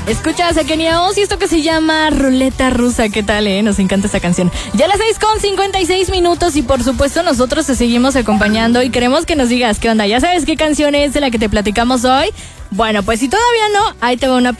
Escuchas a Kenia Oz y esto que se llama Ruleta Rusa. ¿Qué tal, Nos encanta esta canción. Ya las 6:56 y por supuesto nosotros te seguimos acompañando y queremos que nos digas qué onda. ¿Ya sabes qué canción es de la que te platicamos hoy? Bueno, pues si todavía no, ahí te va una